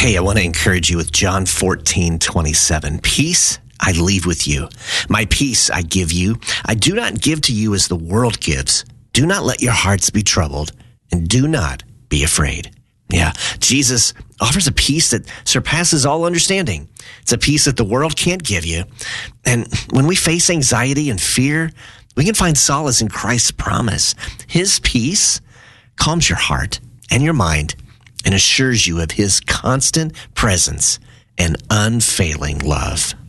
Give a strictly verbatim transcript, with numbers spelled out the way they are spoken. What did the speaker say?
Hey, I want to encourage you with John fourteen twenty-seven. Peace I leave with you. My peace I give you. I do not give to you as the world gives. Do not let your hearts be troubled, and do not be afraid. Yeah, Jesus offers a peace that surpasses all understanding. It's a peace that the world can't give you. And when we face anxiety and fear, we can find solace in Christ's promise. His peace calms your heart and your mind and assures you of his constant presence and unfailing love.